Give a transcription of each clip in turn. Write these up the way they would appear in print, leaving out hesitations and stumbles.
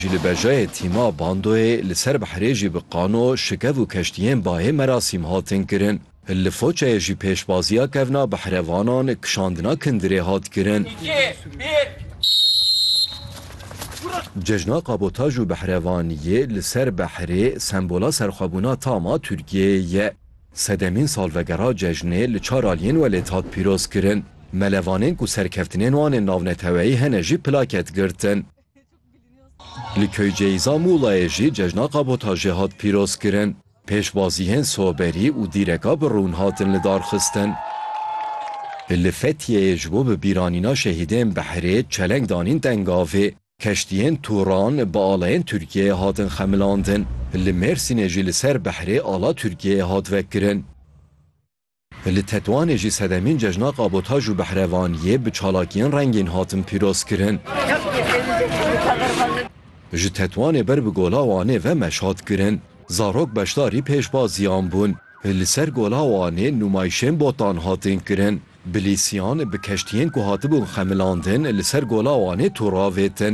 Li bejayê tîma bandoyê li ser bihrê jî bi qano şikev û keştiyên bahê merasîm hatin kirin. Li Foçayê jî pêşbaziya kevna bihrevanan kişandina kindirê hat kirin. Cejna kabotaj û bihrevaniyê li ser bihrê sembola serxwebûna tama Tirkiyeyê ye. Sedemîn salvegera cejnê li çar aliyên welêt hat pîroz kirin. Melevanên ku serkeftinên wan ên navneteweyî hene jî plaket girtin. Li Köyceîza Muğlayê jî cejna kabotajê hat pîroz kirin. Pêşbaziyên soberî û dîreka bi rûn hatin li darxistin. Li Fethiyeyê ji bo bi bîranîna şehîdên bihrê çeleng danîn tengavê. Keştiyên Turan bi alayên Tirkiyeyê hatin xemilandin. Li Mêrsînê jî li ser bihrê ala Tirkiyeyê hat vekirin. Li Tetwanê jî sedemîn cejna kabotaj û bihrevaniyê bi çalakiyên rengîn hatin pîroz kirin. Ji Tetwanê ber bi gola Wanê ve meşhat kirin. Zarok beşdarî pêşbaziyan bûn. Li ser gola Wanê nûmayişên botan hatin kirin. Bilîsiyan bi keştiyên ku hatibûn xemilandin li ser gola Wanê turavêtin.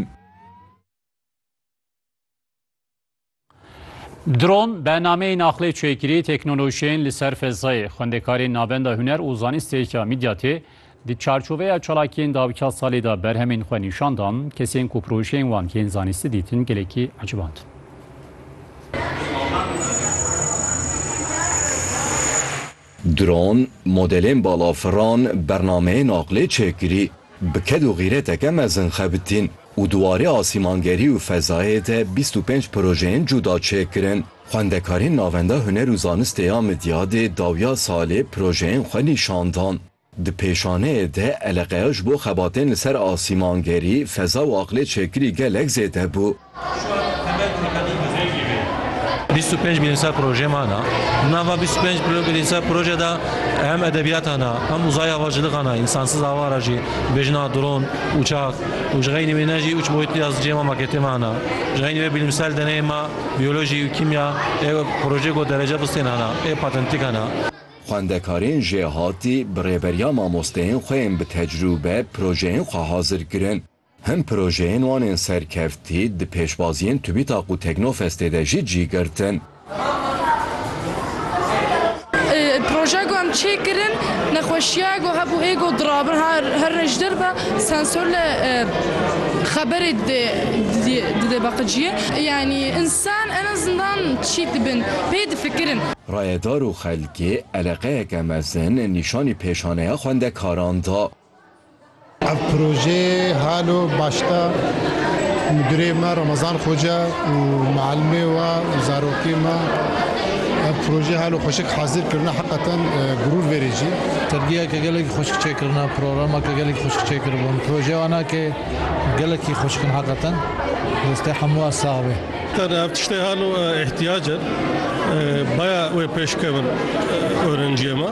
Drone bernameyê naxlê çêkirî teknolojiyên li ser fezayê xwendekarên navenda huner û zanistê Midyatê di çarçoveya çalakiyên davika salê da berhemên xwe nîşan dan kesên ku projeyên wan yên zanistî dîtin gelekî ecibandin. Drone, modelên balafiran, bernameyê naxlê çêkirî, bi ked û xîreteke mezin xebitin û duwarê asîmangerî û fezayê de 25 projeyên cuda çêkirin. Xwendekarên navenda huner û zanistê ya Midyatê dawiya salê projeyên xwe nîşandan. Di pêşaneyê de eleqeya ji bo xebatên li ser asîmangerî, feza û aqlê çêkirî gelek zêde bû. 25 bilimsel proje mana. Nava 25 bilimsel projede hem edebiyat ana, hem uzay havacılık ana, insansız hava aracı, bejna drone, uçak, ujgayni menaji 3 boyutlu yazıcıma maketi mana. Ujgayni ve bilimsel deneyma, biyoloji, kimya, proje go derece bıstın ana, patentik ana. Xwendekarên jê hatî bi rêberiya mamosteyên xwe yên bi tecrübe projeyên xwe hazir kirin. Hem projeyên wan ên serkeftî di pêşbaziyên TÜBİTAK û Teknofestê de jî cîgirtin. Proje gu em çêkirin, nexweşiya gu hebû êgo dirabir her rejdir be sensörle xeberê dide bakıcıya. Yani insan en azından çi dibin, pê difikirin. Rayedar û xelkê eleqeyeke mezin nîşanî pêşaneya xwendekaran da. Ev proje halo başta müdürê me Ramazan Hoca û muallimê we zarokê me ev proje halo xweşik hazir kirine heqeten gurûr verîcî. Tergiyeke gelekî xweşik çêkirine, programeke gelekî xweşik çêkiribûn. Proje wanake gelekî xweşikin heqeten destê hemû sağ be. Ev tiştê halo ihtiyacı baya wê pêşkevin öğrenciye me.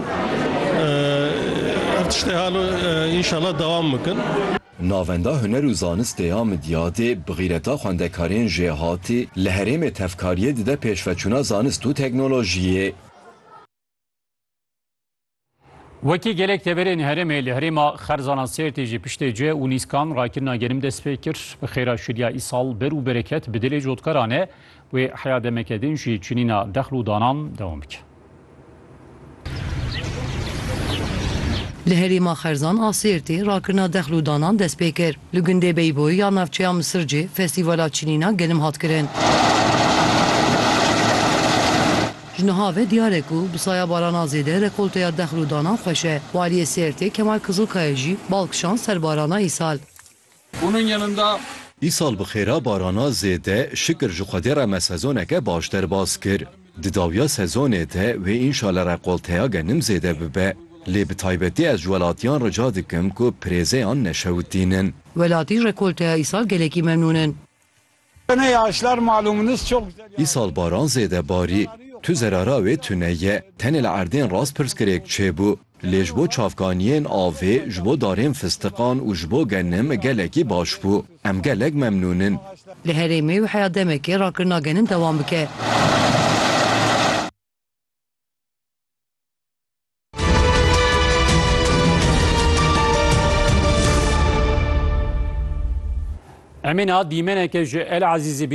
Ev tiştê halo inşallah devam bikin. Navenda huner û zanistê ya Midyatê bi xîreta xwendekarên jê hatî li herêmê tevkariyê dide pêşveçûna zanist û teknolojiyê. Wekî gelek deverên herêmê li herêma Xerzana Sêrtê jî piştê ce û nîskan rakirina genim dest pê kir. Bi xêra şiriya îsal ber û bereket bi dilê cotkaran e wê heya demekedin jî çinîna dexl û danan dewam bike. Li herêma Xerzan a Sêrtê rakirina dexl û danan dest pê kir. Li gundê Beyboyê ya navçeya Misircê festîvala çinîna genim hat kirin. Ji niha ve diyarek û bi saya barana zêde rekolteya dexl û danan xweş e. Valiyê Sêrtê Kemal Kızılkaya jî balkişan ser barana îsal. Bunun yanında Îsal bi xêra barana zêde şikir ji Xwedê re me sezoneke baş derbas kir. Di dawiya sezonê de wê înşallah rekolteya genim zêde bibe. Lê bi taybetî ez ji welatiyan rica dikim ku pirêzeyan neşewitînin. Welatî rekolteya îsal gelekî memnûnin. yağışlar malumunuz çok güzel. Îsal baran zêde barî. Tu zerara wê tune ye. Tenê li erdên rastpirskirêk çêbû. Lê ji bo çavkaniyên avê, ji bo darên fistiqan û ji bo genim gelekî baş bû. Em gelek memnûnin. Li herêmê û heya demekê rakirina genim dewam bike. Emina dîmeneke ji El Azîzî